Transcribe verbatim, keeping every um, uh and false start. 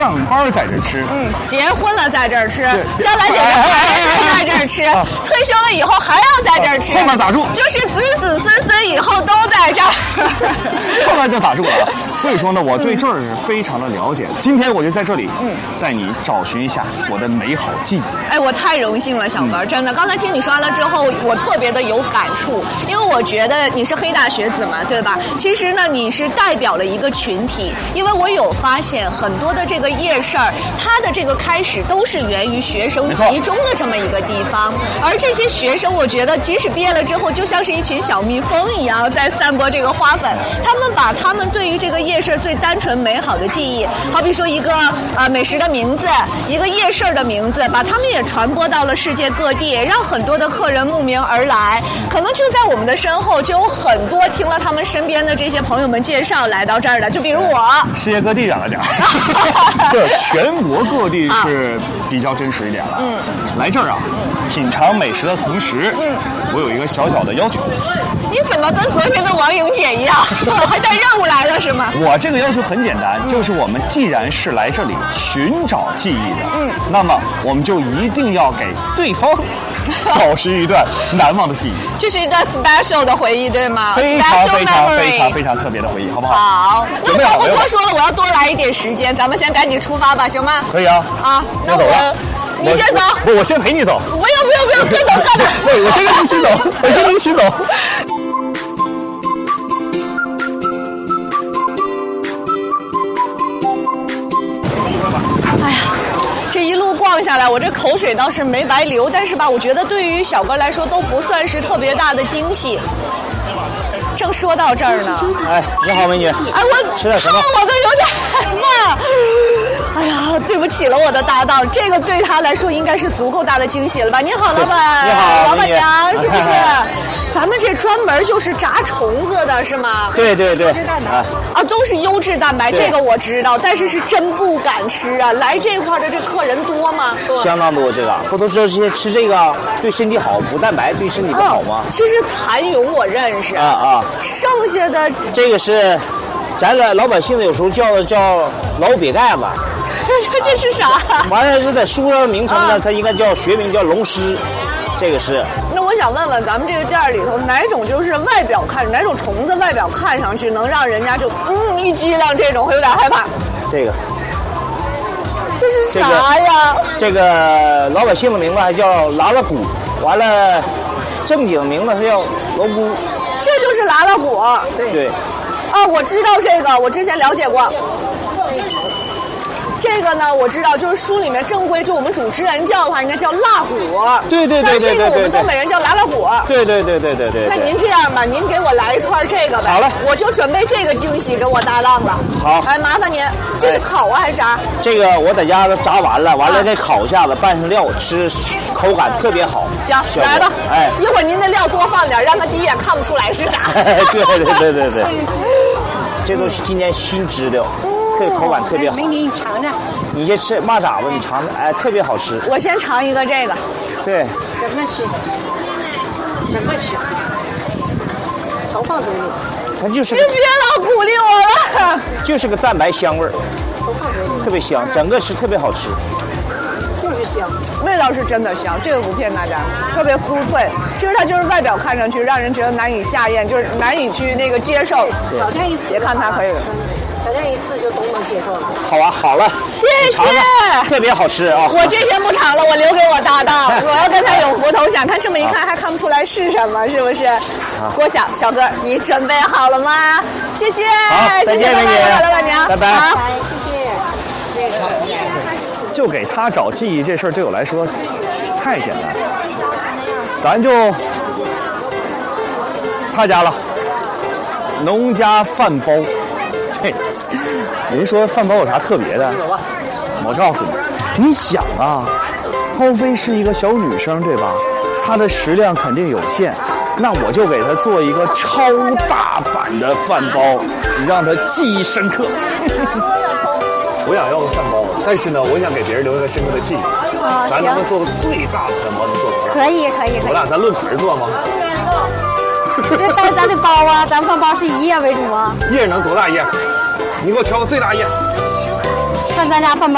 上班在这吃， 嗯，结婚了在这儿吃，将来有个孩子在这儿吃，退休了以后还要在这儿吃， 后面打住， 就是子子孙孙以后都在这儿， 后面就打住了。所以说呢，我对这儿是非常的了解。今天我就在这里，嗯，带你找寻一下我的美好记忆。 哎，我太荣幸了，小哥，嗯、真的。刚才听你说完了之后，我特别的有感触，因为我觉得你是黑大学子嘛，对吧？其实呢，你是代表了一个群体，因为我有发现很多的这个夜市儿，它的这个开始都是源于学生集中的这么一个地方，而这些学生，我觉得即使毕业了之后，就像是一群小蜜蜂一样，在散播这个花粉。他们把他们对于这个夜市最单纯美好的记忆，好比说一个呃美食的名字，一个夜市的名字，把他们也传播到了世界各地，让很多的客人慕名而来。可能就在我们的身后，就有很多听了他们身边的这些朋友们介绍来到这儿的，就比如我， 世界各地讲了讲，这全国各地是比较真实一点了。嗯，来这儿啊，品尝美食的同时，嗯，我有一个小小的要求。 你怎么跟昨天的王莹姐一样，还带任务来了是吗？ 我这个要求很简单，嗯、就是我们既然是来这里寻找记忆的，嗯，那么我们就一定要给对方找寻一段难忘的记忆。 这是一段 special 的回忆，对吗？ 非常非常非常非常特别的回忆，好不好？ 好，那我不多说了，我要多来一点时间，咱们先赶紧出发吧，行吗？ 可以啊。 啊，那我。你先走， 不，我先陪你走。 不要不要不要，别走干嘛？ 不，我先跟你一起走，我先跟你一起走。 哎呀，这一路逛下来，我这口水倒是没白流，但是吧，我觉得对于小哥来说都不算是特别大的惊喜。正说到这儿呢， 哎，你好，美女。哎， 我吃点什么？ 我都有点害怕。哎呀，对不起了，我的搭档，这个对他来说应该是足够大的惊喜了吧？你好，老板。 你好， 老板娘，是不是？咱们这专门就是炸虫子的是吗？ 对对对。 啊啊，都是优质蛋白，这个我知道，但是是真不敢吃啊。来这块的这客人多吗？ 相当多，这个不都知道这些吃这个对身体好，补蛋白对身体不好吗？ 哦、其实蚕蛹我认识啊啊， 剩下的这个是咱老老百姓的有时候叫叫老瘪盖子。 这是啥？ 完了是在书上名称呢，啊、它应该叫学名叫龙虱，这个是。 那我想问问，咱们这个店里头哪种就是外表看哪种虫子外表看上去能让人家就嗯一激灵，这种会有点害怕？ 这个。 这是啥呀？ 这个, 这个老百姓的名字还叫拉拉鼓，完了正经名字它叫罗姑。 这就是拉拉鼓。 对。对。 啊，我知道这个，我之前了解过。这个呢，我知道，就是书里面正规，就我们主持人叫的话，应该叫辣骨。 对对对对对对。 我们东北人叫拉拉骨。 对对对对对对。 那您这样吧，您给我来一串这个呗。 好嘞， 我就准备这个惊喜给我搭档了。 好。 哎，麻烦您，这是烤啊还是炸？ 这个我在家炸完了，完了再烤一下子，拌上料，吃口感特别好。 行，来吧。 哎， 一会儿您的料多放点，让他第一眼看不出来是啥。 对对对对对。这都是今年新知的。这口感特别好， 美女，你尝尝。 你先吃蚂蚱子，你尝尝，哎，特别好吃。 我先尝一个这个。 对。 怎么吃？怎么吃？头放嘴里。 它就是。 你别老鼓励我了。 就是个蛋白香味儿。 头放嘴里。 特别香，整个是特别好吃。 就是香， 味道是真的香，这个不骗大家，特别酥脆。其实它就是外表看上去让人觉得难以下咽，就是难以去那个接受。 挑战一次， 别看它可以。 挑战一次就都能接受了。 好啊，好了， 谢谢， 特别好吃啊！ 我这些不尝了，我留给我搭档，我要跟他有福头享。他这么一看还看不出来是什么，是不是？郭晓，小哥，你准备好了吗？谢谢， 再见，美女， 老板娘， 拜拜， 好， 谢谢。这个就给他找记忆这事儿对我来说太简单，咱就他家了，农家饭包。这，您说饭包有啥特别的？我告诉你，你想啊，高飞是一个小女生，对吧？她的食量肯定有限，那我就给她做一个超大版的饭包，让她记忆深刻。我想要个饭包，但是呢，我想给别人留一个深刻的记忆。 哦， 咱能不能做个最大的饭包？能做多少？ 可以，可以，可以。 我俩咱论盆做吗？ 这但是咱的包啊，咱饭包是以叶为主啊。 叶能多大叶？你给我挑个最大叶。 看咱家饭包。